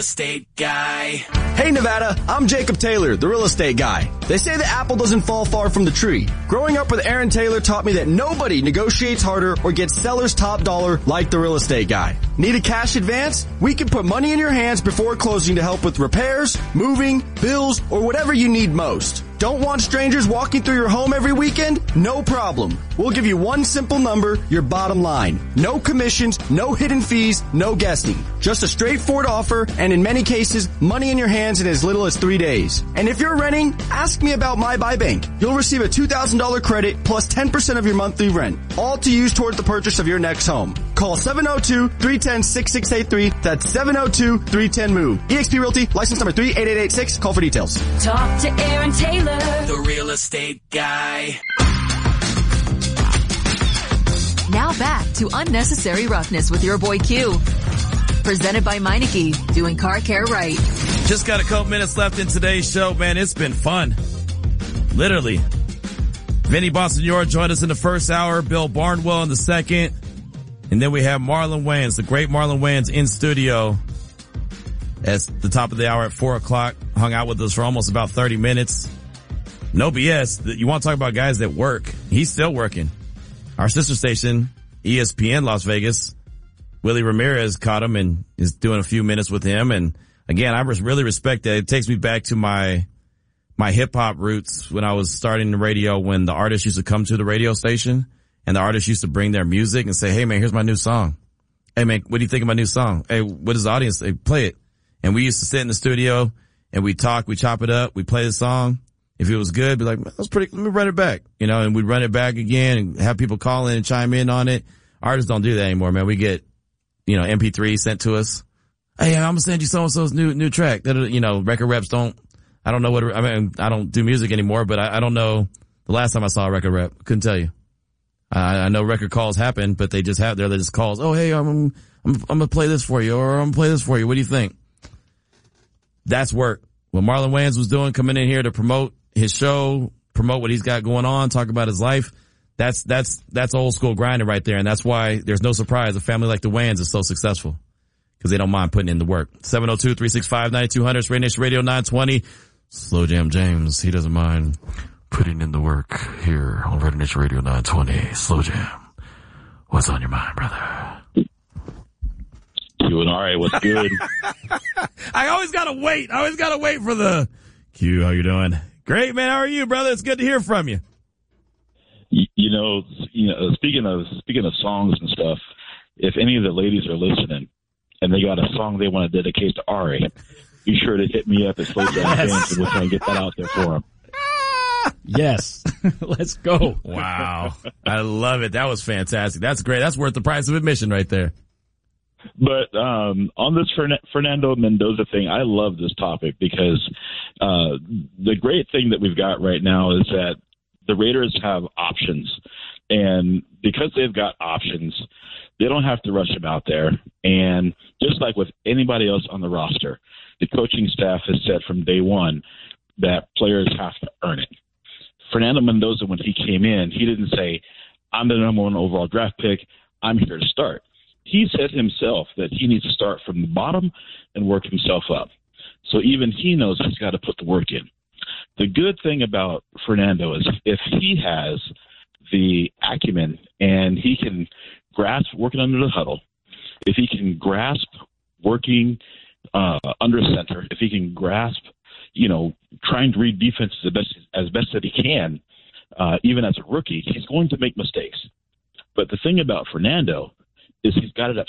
Estate Guy. Hey Nevada, I'm Jacob Taylor, the real estate guy. They say the apple doesn't fall far from the tree. Growing up with Aaron Taylor taught me that nobody negotiates harder or gets seller's top dollar like the real estate guy. Need a cash advance? We can put money in your hands before closing to help with repairs, moving, bills, or whatever you need most. Don't want strangers walking through your home every weekend? No problem. We'll give you one simple number, your bottom line. No commissions, no hidden fees, no guessing. Just a straightforward offer, and in many cases, money in your hands in as little as 3 days. And if you're renting, ask me about My Buy Bank. You'll receive a $2,000 credit plus 10% of your monthly rent, all to use toward the purchase of your next home. Call 702-310-6683. That's 702-310-MOVE. eXp Realty, license number 38886. Call for details. Talk to Aaron Taylor, The Real Estate Guy. Now back to Unnecessary Roughness with your boy Q. Presented by Meineke, doing car care right. Just got a couple minutes left in today's show, man. It's been fun. Literally. Vinny Bonsignore joined us in the first hour, Bill Barnwell in the second. And then we have Marlon Wayans, the great Marlon Wayans, in studio at the top of the hour at 4 o'clock. Hung out with us for almost about 30 minutes. No BS. You want to talk about guys that work. He's still working. Our sister station, ESPN Las Vegas, Willie Ramirez caught him and is doing a few minutes with him. And again, I really respect that. It takes me back to my hip hop roots when I was starting the radio, when the artists used to come to the radio station and the artists used to bring their music and say, hey man, here's my new song. Hey man, what do you think of my new song? Hey, what does the audience say? Play it. And we used to sit in the studio and we talk, we chop it up, we play the song. If it was good, be like, that was pretty, let me run it back. You know, and we'd run it back again and have people call in and chime in on it. Artists don't do that anymore, man. We get, MP3 sent to us. Hey, I'm gonna send you so-and-so's new track. Record reps don't, I don't know I don't do music anymore, but I don't know the last time I saw a record rep. Couldn't tell you. I know record calls happen, but they're just calls. Oh, hey, I'm gonna play this for you, or I'm gonna play this for you. What do you think? That's work. What Marlon Wayans was doing, coming in here to promote his show, promote what he's got going on, talk about his life. That's old school grinding right there. And that's why there's no surprise a family like the Wayans is so successful, because they don't mind putting in the work. 702-365-9200, Radio Nation Radio 920. Slow Jam James, he doesn't mind putting in the work here on Radio Nation Radio 920. Slow Jam, what's on your mind, brother? Doing all right. What's good? I always gotta wait for the Q. How you doing? Great, man. How are you, brother? It's good to hear from you. Speaking of songs and stuff, if any of the ladies are listening and they got a song they want to dedicate to Ari, be sure to hit me up at Slow Jam Fans, and we'll try and get that out there for him. Yes. Let's go. Wow. I love it. That was fantastic. That's great. That's worth the price of admission right there. But on this Fernando Mendoza thing, I love this topic because the great thing that we've got right now is that the Raiders have options. And because they've got options, they don't have to rush him out there. And just like with anybody else on the roster, the coaching staff has said from day one that players have to earn it. Fernando Mendoza, when he came in, he didn't say, I'm the number one overall draft pick, I'm here to start. He said himself that he needs to start from the bottom and work himself up. So even he knows he's got to put the work in. The good thing about Fernando is if he has the acumen and he can grasp working under the huddle, if he can grasp working under center, if he can grasp, trying to read defenses as best that he can, even as a rookie, he's going to make mistakes. But the thing about Fernando is he's got it up